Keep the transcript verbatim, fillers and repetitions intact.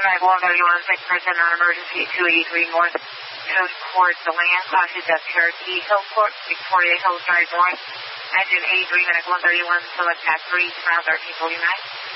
Drive one thirty-one, six person on emergency two eighty-three North, code towards the land, caution of Cherokee Hillport, Victoria Hills Drive North, engine eighty-three, minute one thirty-one, select path three, ground thirteen forty-nine.